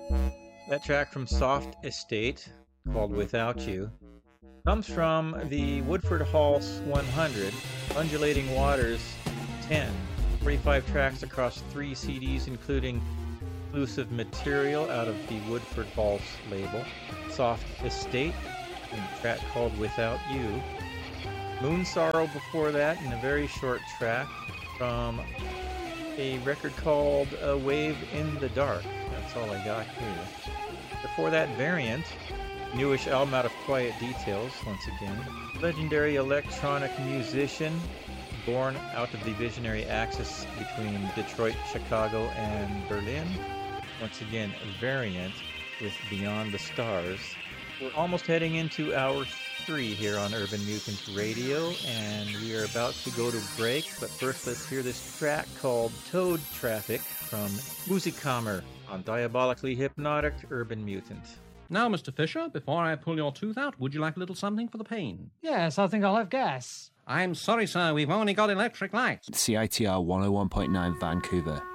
That track from Soft Estate, called Without You, comes from the Woodford Halse 100, Undulating Waters 10, 45 tracks across 3 CDs, including exclusive material out of the Woodford Halse label, Soft Estate, and a track called Without You. Moon Sorrow before that, and a very short track from a record called A Wave in the Dark. That's all I got here. Before that, Variant, newish album out of Quiet Details, once again. Legendary electronic musician, born out of the visionary axis between Detroit, Chicago, and Berlin. Once again, Variant with Beyond the Stars. We're almost heading into hour 3 here on Urban Mutant Radio, and we are about to go to break, but first let's hear this track called Toad Traffic from Musikammer on Diabolically Hypnotic Urban Mutant. Now, Mr. Fisher, before I pull your tooth out, would you like a little something for the pain? Yes, I think I'll have gas. I'm sorry, sir, we've only got electric lights. CITR 101.9 Vancouver.